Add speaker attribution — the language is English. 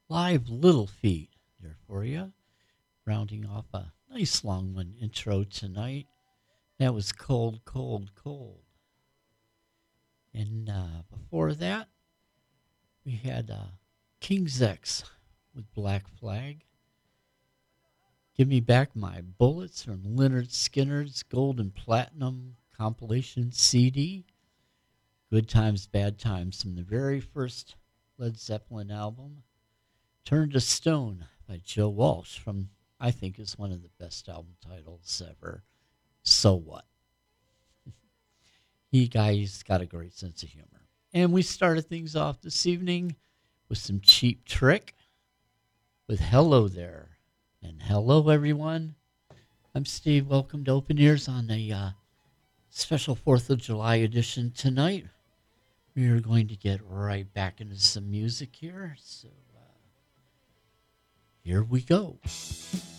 Speaker 1: Live Little Feat there for you, rounding off a nice long one intro tonight. That was Cold, Cold, Cold. And before that, we had King's X with Black Flag. Give Me Back My Bullets from Leonard Skinner's Gold and Platinum compilation CD. Good Times, Bad Times from the very first Led Zeppelin album. Turn to Stone by Joe Walsh from, I think, is one of the best album titles ever. So What? Guy's got a great sense of humor. And we started things off this evening with some Cheap Trick with Hello There. And hello, everyone. I'm Steve. Welcome to Open Ears on a special 4th of July edition tonight. We are going to get right back into some music here. So here we go.